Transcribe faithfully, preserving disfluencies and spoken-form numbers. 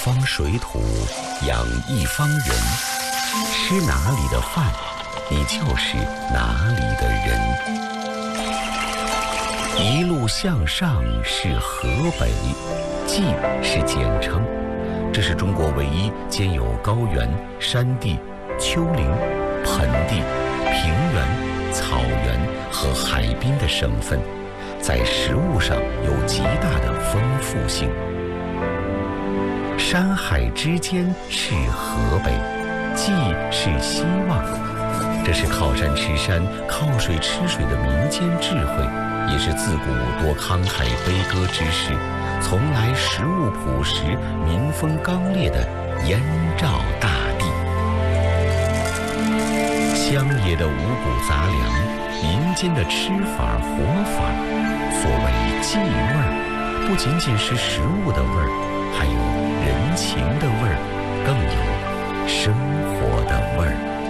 方水土养一方人，吃哪里的饭，你就是哪里的人。一路向上是河北，冀是简称，这是中国唯一兼有高原、山地、丘陵、盆地、平原、草原和海滨的省份，在食物上有极大的丰富性。山海之间是河北，冀是希望，这是靠山吃山、靠水吃水的民间智慧，也是自古多慷慨悲歌之士，从来食物朴实、民风刚烈的燕赵大地。乡野的五谷杂粮，民间的吃法活法，所谓祭味儿，不仅仅是食物的味儿，还有人情的味儿，更有生